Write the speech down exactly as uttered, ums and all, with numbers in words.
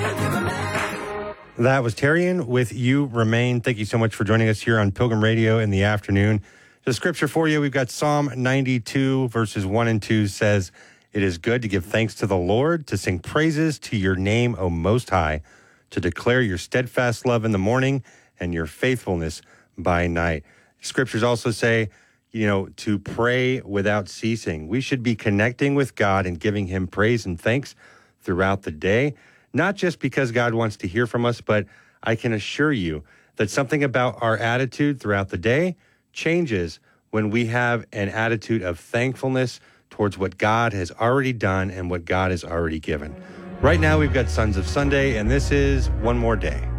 That was Terrian with You Remain. Thank you so much for joining us here on Pilgrim Radio in the afternoon. The scripture for you, we've got Psalm ninety-two, verses one and two says, "It is good to give thanks to the Lord, to sing praises to your name, O Most High, to declare your steadfast love in the morning and your faithfulness by night." Scriptures also say, you know, to pray without ceasing. We should be connecting with God and giving him praise and thanks throughout the day, not just because God wants to hear from us, but I can assure you that something about our attitude throughout the day changes when we have an attitude of thankfulness towards what God has already done and what God has already given. Right now, we've got Sons of Sunday, and this is One More Day.